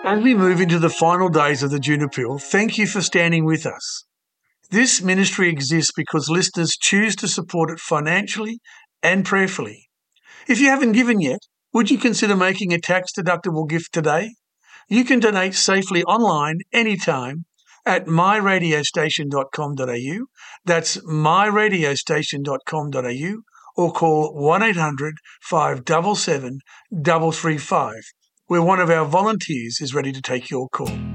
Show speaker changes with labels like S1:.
S1: As we move into the final days of the June Appeal, thank you for standing with us. This ministry exists because listeners choose to support it financially and prayerfully. If you haven't given yet, would you consider making a tax-deductible gift today? You can donate safely online anytime at myradiostation.com.au. That's myradiostation.com.au, or call 1800 577 335, where one of our volunteers is ready to take your call.